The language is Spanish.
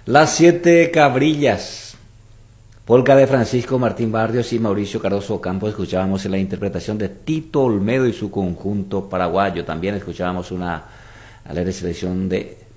Las Siete Cabrillas, polca de Francisco Martín Barrios y Mauricio Cardoso Campos. Escuchábamos en la interpretación de Tito Olmedo y su conjunto paraguayo. También escuchábamos una alegre selección de